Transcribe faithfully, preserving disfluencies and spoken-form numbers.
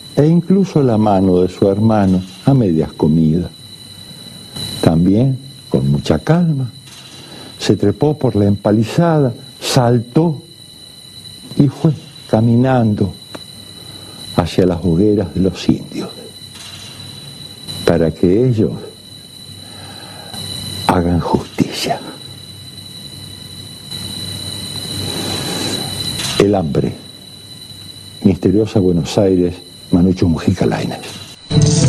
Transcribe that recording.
e incluso la mano de su hermano a medias comidas. También, con mucha calma, se trepó por la empalizada, saltó y fue caminando hacia las hogueras de los indios, para que ellos hagan justicia. El hambre. Misteriosa Buenos Aires, Manucho Mujica Lainez.